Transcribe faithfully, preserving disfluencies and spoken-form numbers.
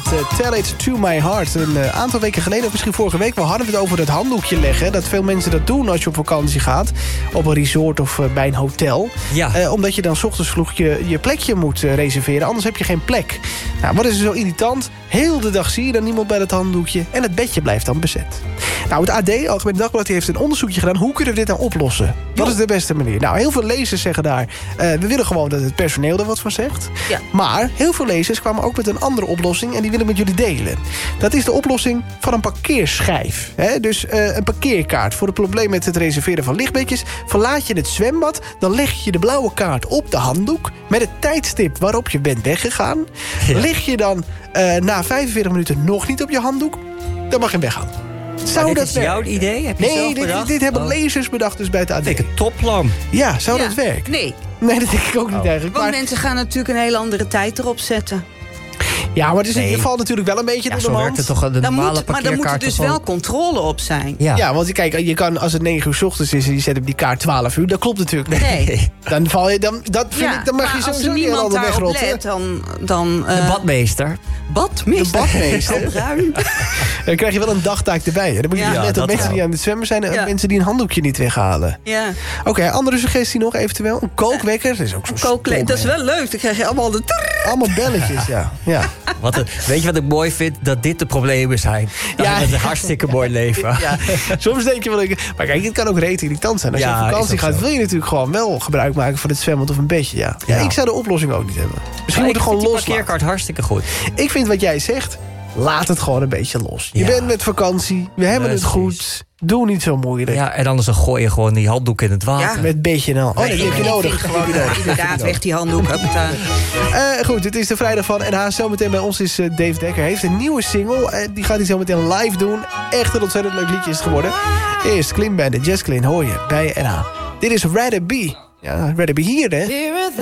uh, Tell It To My Heart. Een uh, aantal weken geleden, of misschien vorige week... we hadden het over het handdoekje leggen. Dat veel mensen dat doen als je op vakantie gaat. Op een resort of uh, bij een hotel. Ja. Uh, omdat je dan 's ochtends vroeg je, je plekje moet uh, reserveren. Anders heb je geen plek. Nou, wat is er zo irritant? Heel de dag zie je dan niemand bij het handdoekje. En het bedje blijft dan bezet. Nou, het A D, Algemeen Dagblad, die heeft een onderzoekje gedaan. Hoe kunnen we dit nou oplossen? Wat is de beste manier? Nou, heel veel lezers zeggen daar... Uh, we willen gewoon dat het personeel er wat van zegt. Ja. Maar heel veel lezers kwamen ook met een andere oplossing... en die willen met jullie delen. Dat is de oplossing van een parkeerschijf. Hè? Dus uh, een parkeerkaart. Voor het probleem met het reserveren van lichtbedjes... verlaat je het zwembad, dan leg je de blauwe kaart op de handdoek... met het tijdstip waarop je bent weggegaan. Ja. Lig je dan uh, na vijfenveertig minuten nog niet op je handdoek... dan mag je hem weggaan. Zou dit dat is werken? jouw idee? Heb je nee, zelf dit, bedacht? dit hebben oh. lezers bedacht dus bij het A D. Ik denk een topplan. Ja, zou Ja. dat werken? Nee, Nee, dat denk ik ook niet Oh. eigenlijk. want Maar, mensen gaan natuurlijk een hele andere tijd erop zetten. ja, maar het is, Nee. je valt natuurlijk wel een beetje Ja, door zo de werkt mand. het toch. De Dan normale moet, maar dan moet er parkeerkaart dus toch wel ook- controle op zijn. Ja. Ja, want kijk, je kan, als het negen uur 's ochtends is... en je zet op die kaart twaalf uur, dat klopt natuurlijk niet. Nee. Dan, val je, dan, dat vind Ja, ik, dan mag maar je als sowieso er niet niemand helemaal daarop wegrotten. let, dan... dan De uh, badmeester. badmeester. De badmeester. Oh, bruin. Dan krijg je wel een dagtaak erbij. Hè. Dan moet je Ja. dus Ja, letten op dat mensen wel. die aan het zwemmen zijn... en Ja. mensen die een handdoekje niet weghalen. Ja. Oké, okay, andere suggestie nog eventueel. Een kookwekker. Dat is ook zo'n Kookle- stom, dat is hè. wel leuk. Dan krijg je allemaal de... Allemaal belletjes, ja. ja. Wat een- weet je wat ik mooi vind? Dat dit de problemen zijn. Dat Ja. ja. Het een hartstikke mooi leven. Ja, soms denk je wel... Maar kijk, het kan ook reet irritant zijn. Als je Ja, op is vakantie ook gaat, zo. wil je natuurlijk gewoon wel gebruik maken van het zwembad of een bedje. Ja. Ja, Ja. ik zou de oplossing ook niet hebben. Misschien moet ik het gewoon vind die loslaten. parkeerkaart hartstikke goed. Ik vind wat jij zegt, laat het gewoon een beetje los. Je Ja. bent met vakantie, we hebben het Precies. goed. Doe niet zo moeilijk. Ja, en anders dan gooi je gewoon die handdoek in het water. Ja. Met een beetje en al. Oh, nee, die heb je Ik nodig. vind gewoon, uh, inderdaad, weg die handdoek. Huppata. Uh, goed, het is de vrijdag van N H. Zometeen bij ons is uh, Dave Dekker. Hij heeft een nieuwe single. Uh, die gaat hij zo meteen live doen. Echt een ontzettend leuk liedje is het geworden. Eerst Clean Bandit, Jess Clean hoor je bij N H. Dit is Rather Be. Ja, Rather Be hier, hè?